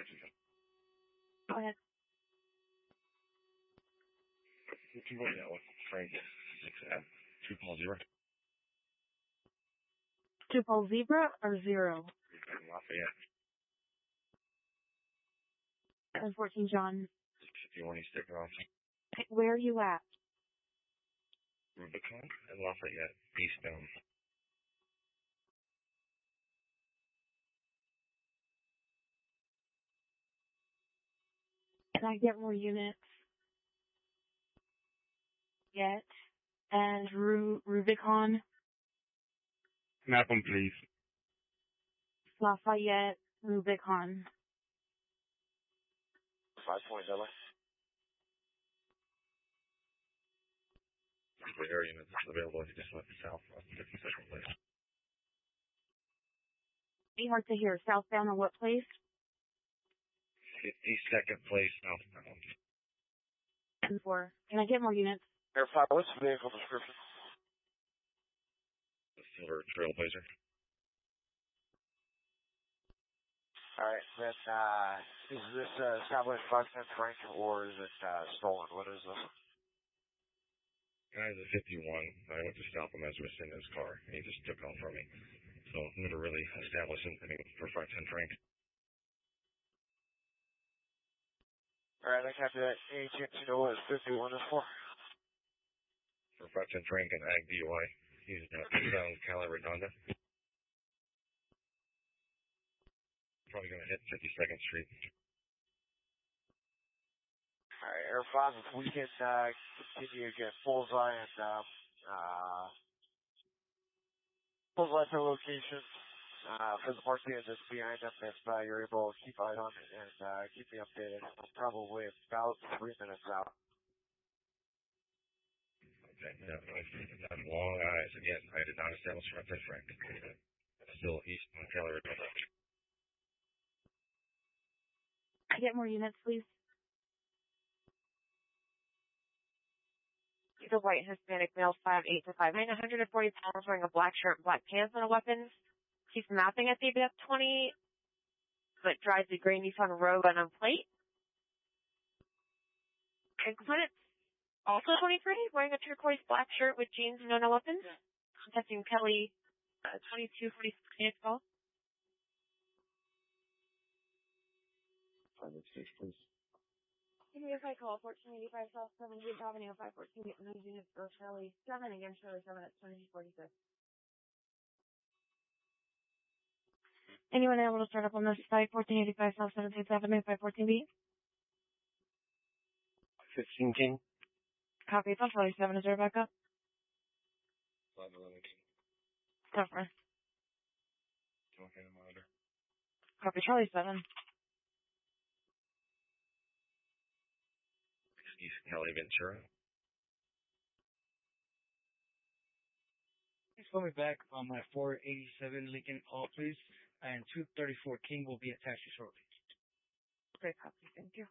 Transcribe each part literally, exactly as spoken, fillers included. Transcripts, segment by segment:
Go ahead. Two one yeah, Frank six F two Paul zero. Two Paul zebra or zero? Lafayette. And fourteen John. If you want to stick around. Where are you at? Rubicon and Lafayette, eastbound. Can I get more units? Get. And Ru- Rubicon. Map them, please. Lafayette, Rubicon. Five point delay. The area unit is available if you just left the south. fifty-second place. Be hard to hear. Southbound or what place? fifty-second place southbound. And four. Can I get more units? Air five, what's the vehicle description? The silver Trailblazer. Alright, then, uh, is this, uh, established five ten Frank, or is it, uh, stolen? What is this? Guy's a fifty-one. I went to stop him as we was in his car, and he just took off from me. So, never really established anything for five ten Frank. Alright, I copy that. Any chance you know what fifty-one is for? For five ten Frank and Ag D U I. He's down Cali Redonda. Probably going to hit fifty-second Street. Alright, Air five, if we can, uh, continue to get bullseye and, um, uh, bullseye for locations, uh, for the party that's behind them, if, uh, you're able to keep eye on it and, uh, keep me updated. I'm probably about three minutes out. Okay, yeah, I have long eyes. Again, I did not establish five ten Frank. Still east on Cali Redonda. I get more units, please. He's a white Hispanic male, five eight to five nine, one hundred forty pounds, wearing a black shirt, black pants, and a weapons. He's mapping at the A B F twenty, but drives a gray Nissan Rogue on a plate. Included, also twenty-three, wearing a turquoise black shirt with jeans and no weapons. Contacting Kelly, uh, twenty-two forty-six call. five six, please. Give me a five call, fourteen eighty-five South seventieth Avenue, five fourteen, get nine units for Shirley seven, again Shirley seven at twenty forty-six. Anyone able to start up on this site? fourteen eighty-five South seventieth Avenue, five fourteen B? fifteen King. Copy. It's on Charlie seven. Is there a backup? five eleven King. Tougher. Okay, monitor. Copy. Charlie seven. East Cali Ventura. Please call me back on my four eighty-seven Lincoln call, please. And two thirty-four King will be attached shortly. Great copy. Thank you.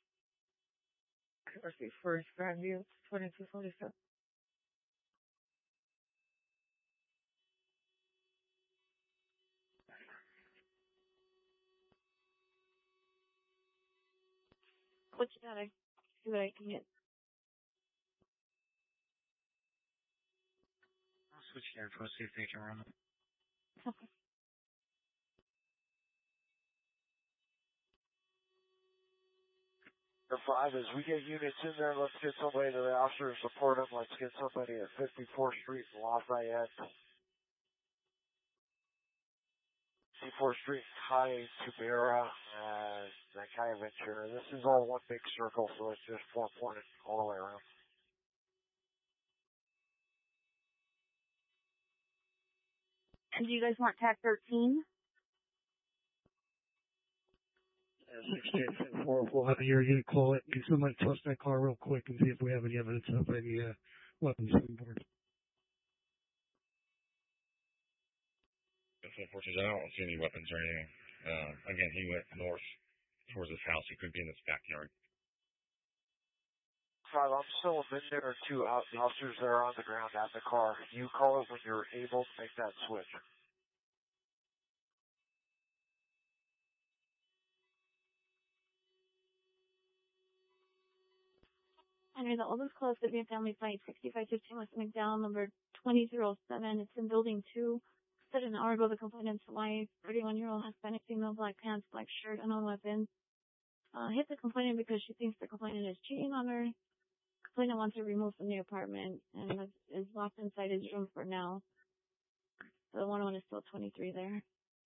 Let's see. First Grandview, twenty-two forty-seven. What's your name? See what I can get. I'll switch there for see if they can run it. Okay. Air five, as we get units in there, let's get somebody to the officer to support them. Let's get somebody at fifty-fourth Street in Lafayette. fifty-fourth Street, High, Tubera, and that kind of Ventura. This is all one big circle, so it's just four pointed all the way around. And do you guys want tag thirteen? We'll, we'll have your unit call it. Can somebody toss that car real quick and see if we have any evidence of any uh, weapons on board? Unfortunately, I don't see any weapons or anything. Uh, again, he went north towards his house. He could be in his backyard. Five, I'm still in there or two out, the officers that are on the ground at the car. You call it when you're able to make that switch. Under the oldest close at Via Family Flight sixty-five fifteen West McDowell, number twenty oh seven. It's in building two. Said an hour ago the complainant's wife, thirty-one-year-old Hispanic female, black pants, black shirt, unknown weapon. Uh, hit the complainant because she thinks the complainant is cheating on her. Complainant wants her removed from the apartment and is, is locked inside his room for now. The one oh one is still twenty-three there.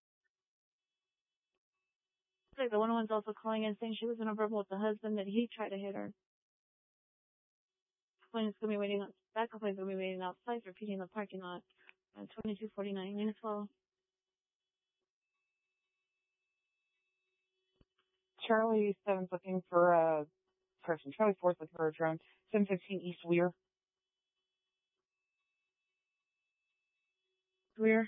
Looks like the one oh one's also calling in saying she was in a verbal with the husband that he tried to hit her. Complainant's gonna be waiting. That complaint's gonna be waiting outside, repeating the parking lot. Uh, twenty-two forty-nine, minutes well. Charlie seven's looking for a person. Charlie four's looking for a drone. seven fifteen East Weir. Weir.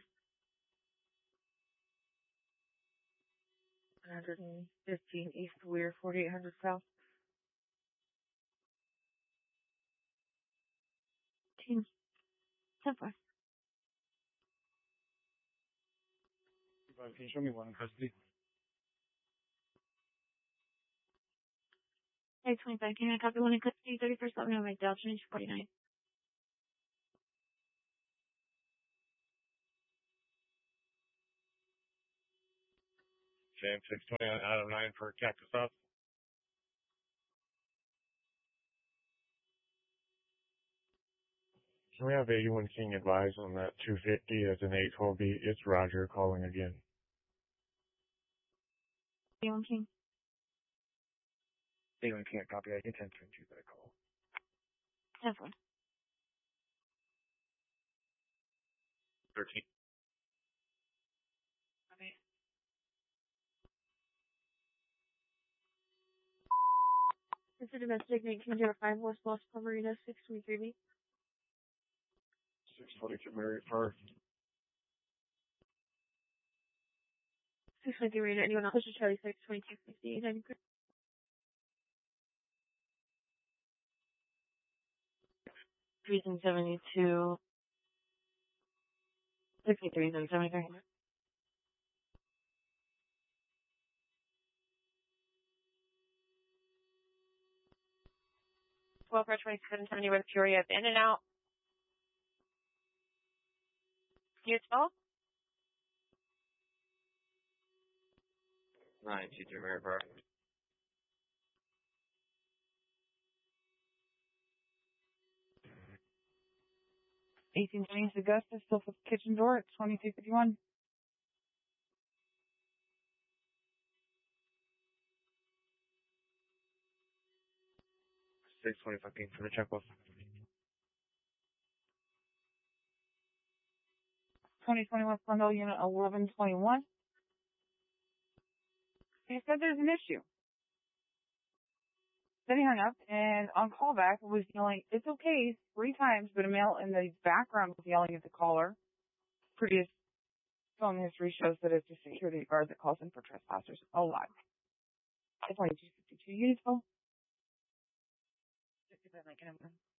one fifteen East Weir, forty-eight hundred South. Team. ten four. Can you show me one in custody? eight twenty-five, can I copy one in custody? thirty-first Avenue, McDowell, twenty-two forty-nine. James six twenty out of nine for Cactus South. Can we have eighty-one King advise on that two fifty as an eight twelve B? It's Roger calling again. eighty-one King. eighty-one King copy. I can ten twenty-two that call. ten four. thirteen. Okay. This is domestic nineteen oh five West Los Palmeritas, six twenty-three B. six twenty-two Mary Park. six twenty-three, anyone else? Push to Charlie six twenty-two fifty-eight, ninety-three. Reason seventy-two. sixty-three, then seventy-three. twelve for twenty-seven seventy with Peoria of In and Out. You twelve? nine two two Mary Park. eighteen twenty Augusta, still for the kitchen door at twenty-two fifty-one. six twenty-five King for the checklist. twenty twenty-one Glendale Unit eleven twenty-one. He said there's an issue. Then he hung up, and on callback was yelling, "It's okay," three times, but a male in the background was yelling at the caller. Previous phone history shows that it's a security guard that calls in for trespassers. Oh, live. It's only two fifty-two units, oh.